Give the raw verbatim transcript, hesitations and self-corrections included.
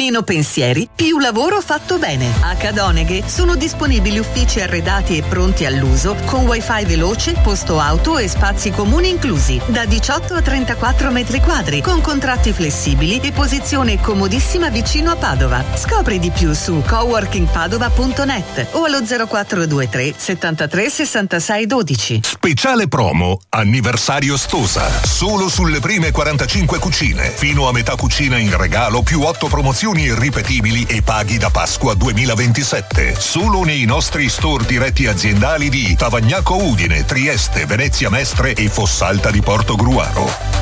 Meno pensieri, più lavoro fatto bene. A Cadoneghe sono disponibili uffici arredati e pronti all'uso con wifi veloce, posto auto e spazi comuni inclusi, da diciotto a trentaquattro metri quadri, con contratti flessibili e posizione comodissima vicino a Padova. Scopri di più su coworking padova punto net o allo zero quattro due tre settantatré sessantasei dodici. Speciale promo anniversario Stosa, solo sulle prime quarantacinque cucine, fino a metà cucina in regalo più otto promozioni irripetibili e paghi da Pasqua duemilaventisette. Solo nei nostri store diretti aziendali di Tavagnacco Udine, Trieste, Venezia Mestre e Fossalta di Portogruaro.